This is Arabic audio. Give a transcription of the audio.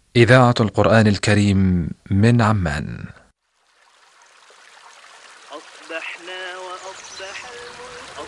إذاعة القرآن الكريم من عمان. أصبحنا وأصبح الملك